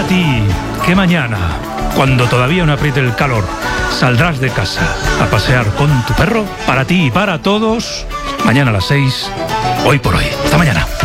ti, que mañana, cuando todavía no apriete el calor, saldrás de casa a pasear con tu perro, para ti y para todos, mañana a las 6, Hoy por Hoy. Hasta mañana.